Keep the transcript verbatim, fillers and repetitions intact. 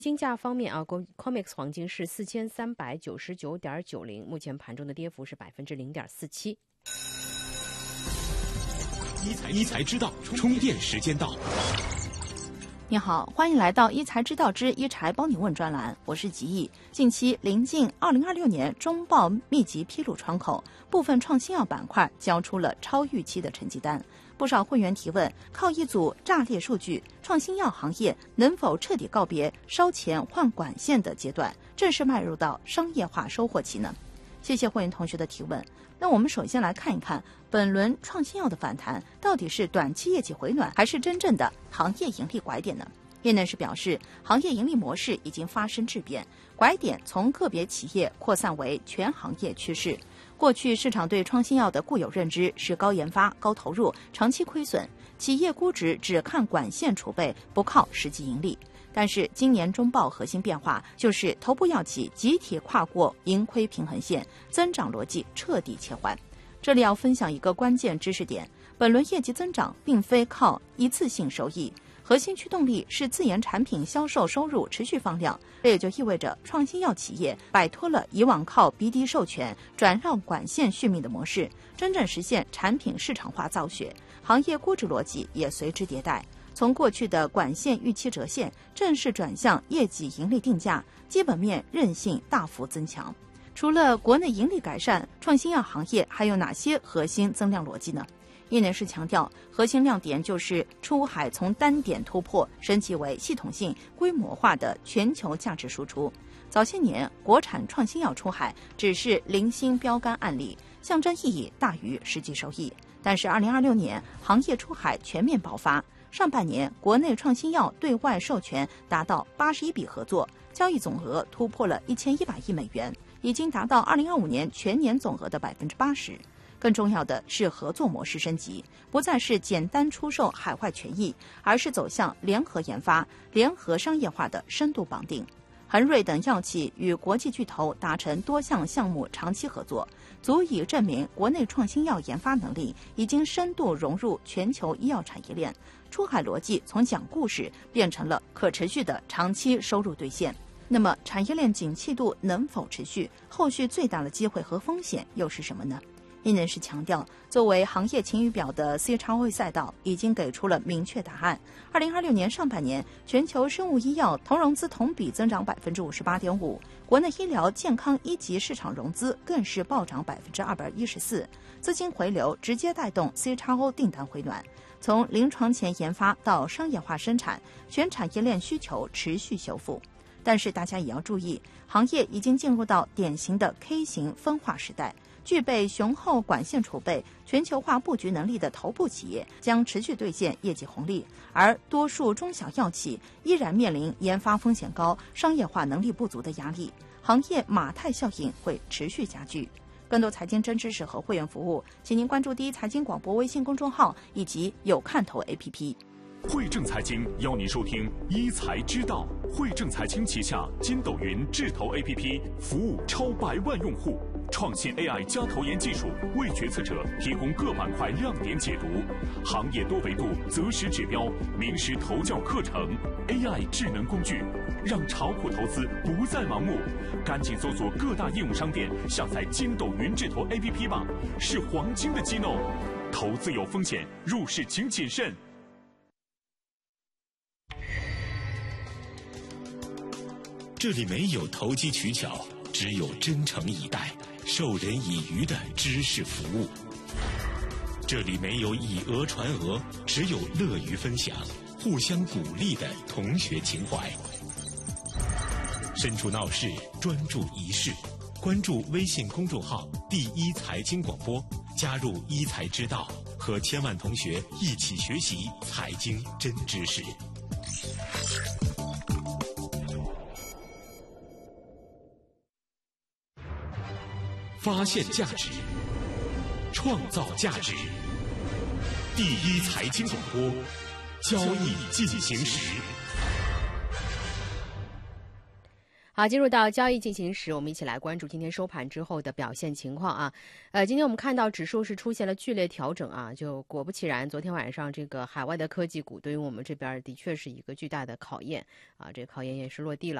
金价方面啊 ，COMEX 黄金是四千三百九十九点九零，目前盘中的跌幅是百分之零点四七。 一财一财知道，充电时间到。 你好，欢迎来到一财知道之一财帮你问专栏，我是吉毅。近期临近二零二六年中报密集披露窗口，部分创新药板块交出了超预期的成绩单。不少会员提问，靠一组炸裂数据，创新药行业能否彻底告别烧钱换管线的阶段，正式迈入到商业化收获期呢？谢谢会员同学的提问。那我们首先来看一看本轮创新药的反弹到底是短期业绩回暖，还是真正的行业盈利拐点呢？业内人士表示，行业盈利模式已经发生质变，拐点从个别企业扩散为全行业趋势。过去市场对创新药的固有认知是高研发、高投入、长期亏损，企业估值只看管线储备，不靠实际盈利。但是今年中报核心变化就是头部药企集体跨过盈亏平衡线，增长逻辑彻底切换。这里要分享一个关键知识点，本轮业绩增长并非靠一次性收益，核心驱动力是自研产品销售收入持续放量，这也就意味着创新药企业摆脱了以往靠 B D 授权转让管线续命的模式，真正实现产品市场化造血，行业估值逻辑也随之迭代。从过去的管线预期折现，正式转向业绩盈利定价，基本面韧性大幅增强。除了国内盈利改善，创新药行业还有哪些核心增量逻辑呢？业内人士强调，核心亮点就是出海从单点突破升级为系统性、规模化的全球价值输出。早些年，国产创新药出海只是零星标杆案例，象征意义大于实际收益。但是，二零二六年行业出海全面爆发。上半年，国内创新药对外授权达到八十一笔合作，交易总额突破了一千一百亿美元，已经达到二零二五年全年总额的百分之八十。更重要的是，合作模式升级，不再是简单出售海外权益，而是走向联合研发、联合商业化的深度绑定。恒瑞等药企与国际巨头达成多项项目长期合作，足以证明国内创新药研发能力已经深度融入全球医药产业链。出海逻辑从讲故事变成了可持续的长期收入兑现。那么产业链景气度能否持续？后续最大的机会和风险又是什么呢？业内人士强调，作为行业晴雨表的 C X O 赛道已经给出了明确答案。二零二六年上半年，全球生物医药同融资同比增长百分之五十八点五，国内医疗健康一级市场融资更是暴涨百分之二百一十四，资金回流直接带动 C X O 订单回暖。从临床前研发到商业化生产，全产业链需求持续修复。但是大家也要注意，行业已经进入到典型的 K 型分化时代。具备雄厚管线储备、全球化布局能力的头部企业将持续兑现业绩红利，而多数中小药企依然面临研发风险高、商业化能力不足的压力，行业马太效应会持续加剧。更多财经真知识和会员服务，请您关注第一财经广播微信公众号以及有看头 A P P。 汇正财经邀您收听一财知道，汇正财经旗下筋斗云智投 A P P 服务超百万用户，创新 A I 加投研技术为决策者提供各板块亮点解读，行业多维度择时指标、名师投教课程 ，A I 智能工具，让炒股投资不再盲目。赶紧搜索各大应用商店，下载筋斗云智投 A P P 吧，是黄金的机弄。投资有风险，入市请谨慎。这里没有投机取巧，只有真诚以待、授人以渔的知识服务。这里没有以讹传讹，只有乐于分享、互相鼓励的同学情怀。身处闹市，专注一事。关注微信公众号“第一财经广播”，加入一财知道，和千万同学一起学习财经真知识。发现价值，创造价值。第一财经广播，交易进行时。 好，进入到交易进行时，我们一起来关注今天收盘之后的表现情况啊。呃，今天我们看到指数是出现了剧烈调整啊，就果不其然，昨天晚上这个海外的科技股对于我们这边的确是一个巨大的考验啊，这个考验也是落地了。